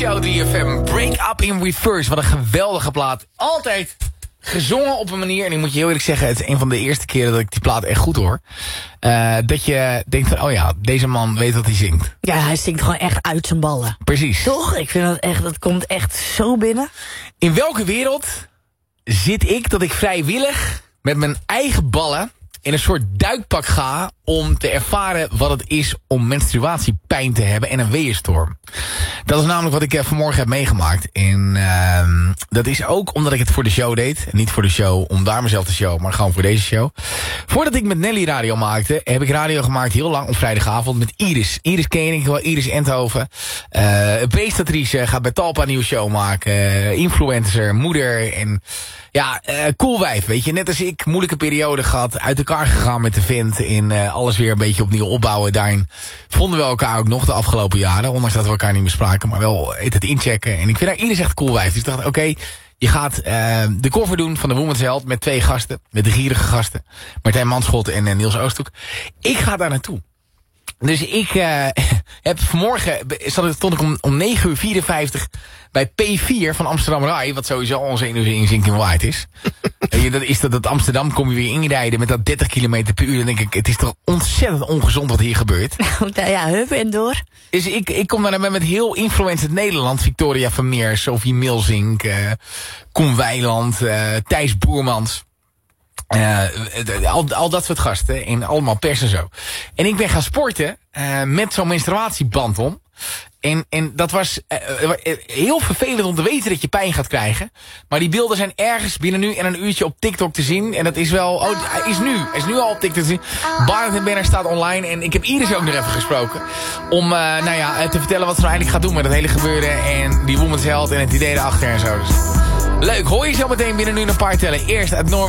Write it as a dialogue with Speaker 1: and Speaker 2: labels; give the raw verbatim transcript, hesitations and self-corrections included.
Speaker 1: Show drie F M. Break Up in Reverse. Wat een geweldige plaat. Altijd gezongen op een manier. En ik moet je heel eerlijk zeggen, het is een van de eerste keren dat ik die plaat echt goed hoor. Uh, dat je denkt van, oh ja, deze man weet wat hij zingt.
Speaker 2: Ja, hij zingt gewoon echt uit zijn ballen.
Speaker 1: Precies.
Speaker 2: Toch? Ik vind dat echt, dat komt echt zo binnen.
Speaker 1: In welke wereld zit ik dat ik vrijwillig met mijn eigen ballen in een soort duikpak ga om te ervaren wat het is om menstruatiepijn te hebben en een weeënstorm. Dat is namelijk wat ik uh, vanmorgen heb meegemaakt. En uh, dat is ook omdat ik het voor de show deed. En niet voor de show om daar mezelf te show, maar gewoon voor deze show. Voordat ik met Nelly radio maakte, heb ik radio gemaakt heel lang op vrijdagavond met Iris. Iris ken je denk ik wel, Iris Endhoven. Uh, Beestatrice, gaat bij Talpa een nieuwe show maken. Uh, influencer, moeder en ja, uh, cool wijf, weet je. Net als ik, moeilijke periode gehad, uit elkaar gegaan met de vent en uh, alles weer een beetje opnieuw opbouwen. Daarin vonden we elkaar ook nog de afgelopen jaren, ondanks dat we elkaar niet meer spraken, maar wel het inchecken. En ik vind haar Iris echt cool wijf. Dus ik dacht, oké, okay, je gaat uh, de cover doen van de Women's Health met twee gasten, met de gierige gasten. Martijn Manschot en uh, Niels Oosthoek. Ik ga daar naartoe. Dus ik uh, heb vanmorgen, stond ik om, om negen uur vierenvijftig bij P vier van Amsterdam Rai, wat sowieso onze enige inzinking waard is. Dat is dat, dat Amsterdam kom je weer inrijden met dat dertig kilometer per uur. Dan denk ik, het is toch ontzettend ongezond wat hier gebeurt.
Speaker 2: Ja, hup en door.
Speaker 1: Dus ik, ik kom daar met heel influenced Nederland. Victoria Vermeer, Sophie Milzink, uh, Koen Weiland, uh, Thijs Boermans. Uh, al, al dat soort gasten. En allemaal pers en zo. En ik ben gaan sporten uh, met zo'n menstruatieband om. En, en dat was uh, heel vervelend om te weten dat je pijn gaat krijgen. Maar die beelden zijn ergens binnen nu en een uurtje op TikTok te zien. En dat is wel... Oh, hij is nu. Hij is nu al op TikTok te zien. Barend en Benner staat online. En ik heb Iris ook nog even gesproken. Om uh, nou ja, te vertellen wat ze nou eigenlijk gaat doen met het hele gebeuren. En die Women's Health en het idee erachter en zo. Dus leuk. Hoor je zo meteen binnen nu een paar tellen. Eerst uit Noorwegen.